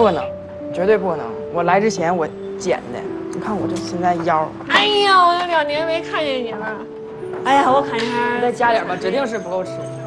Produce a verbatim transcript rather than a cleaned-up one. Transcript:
不可能，绝对不可能。我来之前我减的，你看我这现在腰。 哎呀，我有两年没看见你了。哎呀，我看一下， 再加点吧，指定是不够吃。